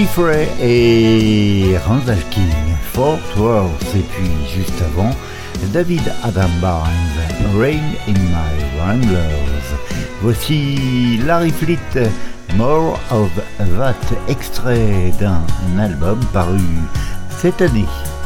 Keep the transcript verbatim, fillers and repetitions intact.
Frey et Randall King, Fort Worth, et puis juste avant, David Adam Barnes, Rain in My Ramblers. Voici Larry Fleet, More of That, extrait d'un album paru cette année.